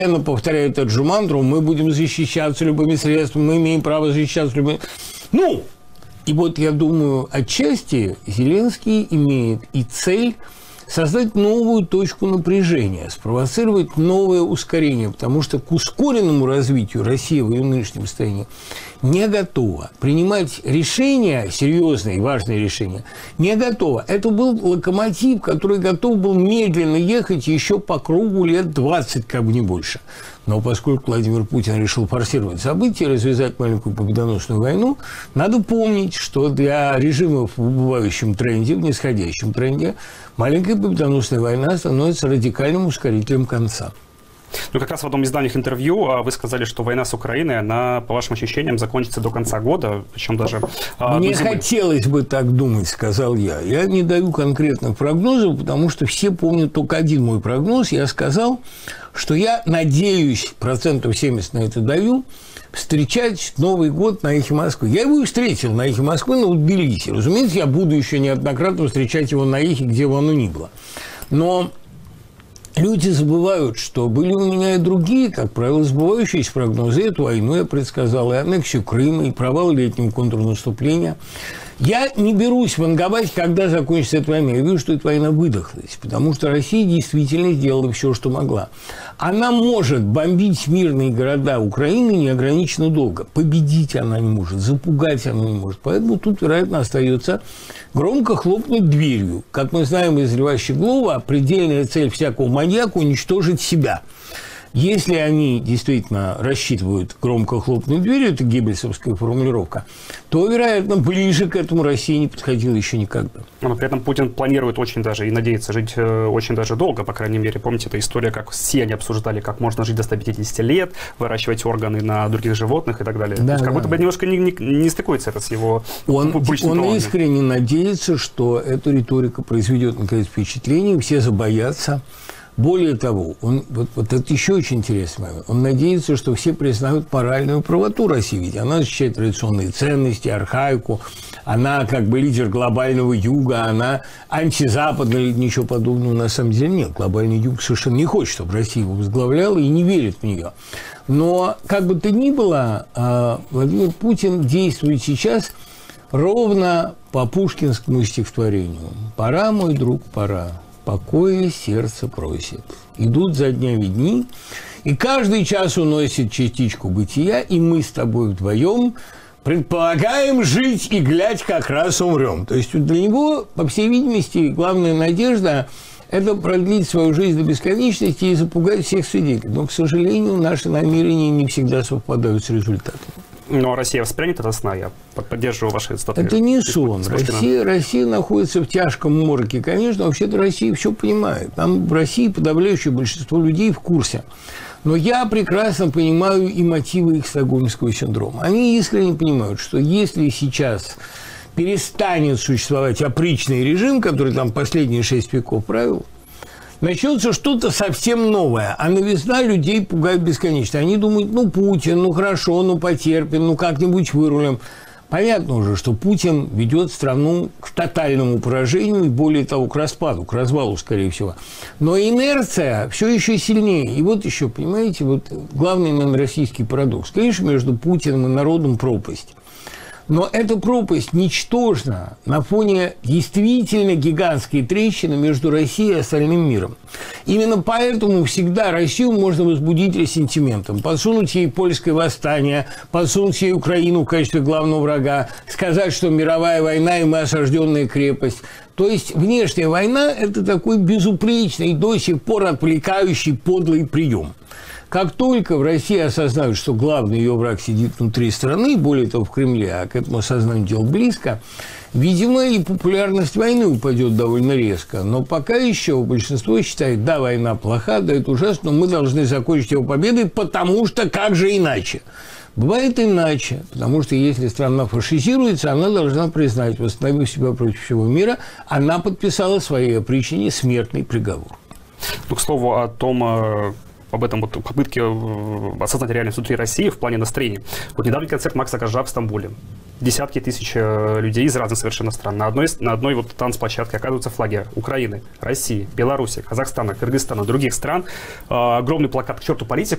повторяют эту же мантру: мы будем защищаться любыми средствами, мы имеем право защищаться любыми... Ну, и вот я думаю, отчасти Зеленский имеет и цель создать новую точку напряжения, спровоцировать новое ускорение, потому что к ускоренному развитию Россия в ее нынешнем состоянии не готова. Принимать решения, серьезные и важные решения, не готова. Это был локомотив, который готов был медленно ехать еще по кругу лет 20, как бы не больше. Но поскольку Владимир Путин решил форсировать события, развязать маленькую победоносную войну, надо помнить, что для режимов в убывающем тренде, в нисходящем тренде, маленькая победоносная война становится радикальным ускорителем конца. Ну, как раз в одном из давних интервью вы сказали, что война с Украиной, она, по вашим ощущениям, закончится до конца года, причем даже... Мне хотелось бы так думать, сказал я. Я не даю конкретных прогнозов, потому что все помнят только один мой прогноз. Я сказал, что я надеюсь, 70% на это даю, встречать Новый год на «Эхе Москвы». Я его и встретил на «Эхе Москвы», но в Тбилиси. Разумеется, я буду еще неоднократно встречать его на «Эхе», где бы оно ни было. Но... люди забывают, что были у меня и другие, как правило, сбывающиеся прогнозы. Эту войну я предсказал, и аннексию Крыма, и провал летнего контрнаступления. Я не берусь ванговать, когда закончится эта война. Я вижу, что эта война выдохлась, потому что Россия действительно сделала все, что могла. Она может бомбить мирные города Украины неограниченно долго. Победить она не может, запугать она не может. Поэтому тут, вероятно, остается громко хлопнуть дверью. Как мы знаем из Льва Щеглова, предельная цель всякого маньяка – уничтожить себя. Если они действительно рассчитывают громко хлопнуть дверью, это геббельсовская формулировка, то, вероятно, ближе к этому Россия не подходила еще никогда. Но при этом Путин планирует очень даже и надеется жить очень даже долго, по крайней мере. Помните, эта история, как все они обсуждали, как можно жить до 150 лет, выращивать органы на других животных и так далее. Да, как будто бы немножко не стыкуется это с его публичным Он искренне надеется, что эта риторика произведет, наконец, впечатление, все забоятся. Более того, вот это еще очень интересный момент. Он надеется, что все признают моральную правоту России. Ведь она защищает традиционные ценности, архаику. Она как бы лидер глобального юга. Она антизападная или ничего подобного на самом деле нет. Глобальный юг совершенно не хочет, чтобы Россия его возглавляла и не верит в нее. Но, как бы то ни было, Владимир Путин действует сейчас ровно по пушкинскому стихотворению. «Пора, мой друг, пора. Покоя сердце просит. Идут за днями дни, и каждый час уносит частичку бытия, и мы с тобой вдвоем предполагаем жить и, глядь, как раз умрем». То есть для него, по всей видимости, главная надежда – это продлить свою жизнь до бесконечности и запугать всех свидетелей. Но, к сожалению, наши намерения не всегда совпадают с результатами. Но Россия воспрянет это сна, я поддерживаю ваши цитаты. Это не сон. Россия находится в тяжком мороке. Конечно, вообще-то Россия все понимает. Там в России подавляющее большинство людей в курсе. Но я прекрасно понимаю и мотивы их стокгольмского синдрома. Они искренне понимают, что если сейчас перестанет существовать опричный режим, который там последние 6 веков правил, начнется что-то совсем новое, а новизна людей пугает бесконечно. Они думают, ну, Путин, ну, хорошо, ну, потерпим, ну, как-нибудь вырулим. Понятно уже, что Путин ведет страну к тотальному поражению и, более того, к распаду, к развалу, скорее всего. Но инерция все еще сильнее. И вот еще, понимаете, вот главный, наверное, российский парадокс. Конечно, между Путиным и народом пропасть. Но эта пропасть ничтожна на фоне действительно гигантской трещины между Россией и остальным миром. Именно поэтому всегда Россию можно возбудить ресентиментом, подсунуть ей польское восстание, подсунуть ей Украину в качестве главного врага, сказать, что мировая война и мы осажденная крепость. То есть внешняя война – это такой безупречный, до сих пор отвлекающий подлый прием. Как только в России осознают, что главный ее враг сидит внутри страны, более того, в Кремле, а к этому осознанию дело близко, видимо, и популярность войны упадет довольно резко. Но пока еще большинство считает, да, война плоха, да, это ужасно, но мы должны закончить его победой, потому что как же иначе? Бывает иначе, потому что если страна фашизируется, она должна признать, восстановив себя против всего мира, она подписала своей опричнине смертный приговор. Ну, к слову, об этом вот попытке осознать реальность внутри России в плане настроения. Вот недавний концерт Макса Коржа в Стамбуле. Десятки тысяч людей из разных совершенно стран. На одной вот танцплощадке оказываются флаги Украины, России, Беларуси, Казахстана, Кыргызстана, других стран. Огромный плакат «К черту политику».